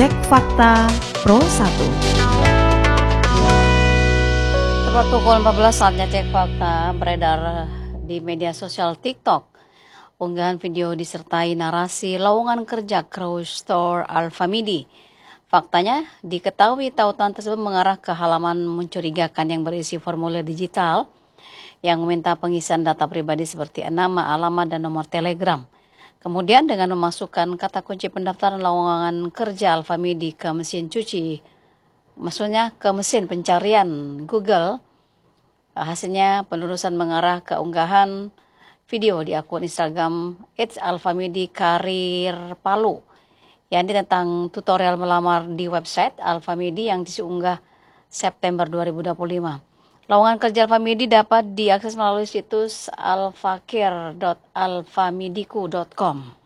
Cek Fakta Pro 1. Tepat pukul 14 saatnya Cek Fakta beredar di media sosial TikTok. Unggahan video disertai narasi lowongan kerja cruise store Alfamidi. Faktanya, diketahui tautan tersebut mengarah ke halaman mencurigakan yang berisi formulir digital yang meminta pengisian data pribadi seperti nama, alamat, dan nomor telegram. Kemudian dengan memasukkan kata kunci pendaftaran lowongan kerja Alfamidi ke mesin cuci, maksudnya ke mesin pencarian Google, hasilnya penerusan mengarah ke unggahan video di akun Instagram @alfamidi_karir_palu yang tentang tutorial melamar di website Alfamidi yang diunggah September 2025. Lowongan kerja Alfamidi dapat diakses melalui situs alfakir.alfamidiku.com.